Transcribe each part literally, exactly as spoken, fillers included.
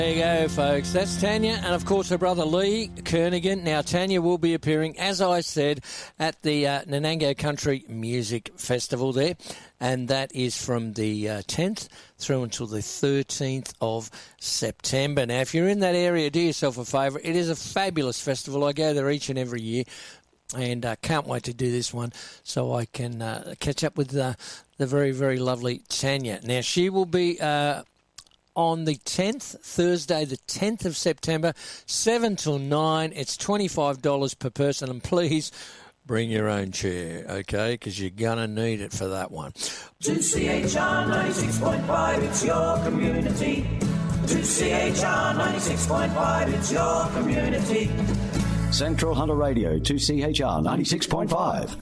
There you go, folks. That's Tanya and, of course, her brother Lee Kernaghan. Now, Tanya will be appearing, as I said, at the uh, Nanango Country Music Festival there, and that is from the uh, tenth through until the thirteenth of September. Now, if you're in that area, do yourself a favour. It is a fabulous festival. I go there each and every year, and uh, can't wait to do this one so I can uh, catch up with uh, the very, very lovely Tanya. Now, she will be... Uh, on the tenth, Thursday the tenth of September, seven till nine. It's twenty-five dollars per person, and please bring your own chair, okay, because you're going to need it for that one. two C H R ninety-six point five, it's your community. two C H R ninety-six point five, it's your community. Central Hunter Radio, two C H R ninety-six point five.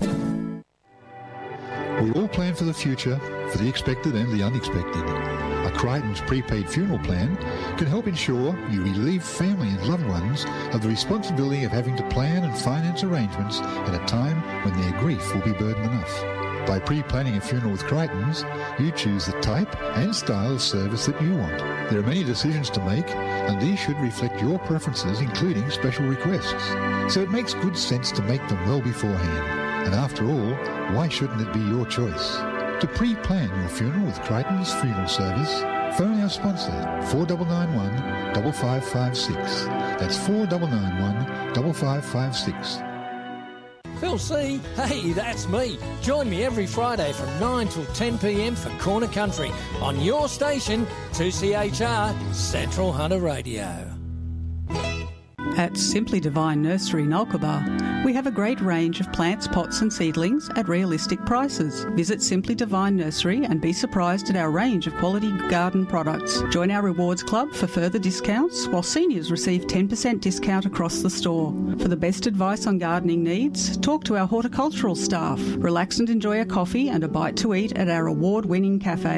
We all plan for the future, for the expected and the unexpected. A Crichton's prepaid funeral plan can help ensure you relieve family and loved ones of the responsibility of having to plan and finance arrangements at a time when their grief will be burden enough. By pre-planning a funeral with Crichton's, you choose the type and style of service that you want. There are many decisions to make, and these should reflect your preferences, including special requests. So it makes good sense to make them well beforehand. And after all, why shouldn't it be your choice? To pre-plan your funeral with Crichton's Funeral Service, phone our sponsor, four nine nine one, five five five six. That's four nine nine one, five five five six. Phil C, hey, that's me. Join me every Friday from nine till ten p.m. for Corner Country on your station, two C H R Central Hunter Radio. At Simply Divine Nursery Nulkaba, we have a great range of plants, pots and seedlings at realistic prices. Visit Simply Divine Nursery and be surprised at our range of quality garden products. Join our rewards club for further discounts, while seniors receive ten percent discount across the store. For the best advice on gardening needs, talk to our horticultural staff. Relax and enjoy a coffee and a bite to eat at our award-winning cafe.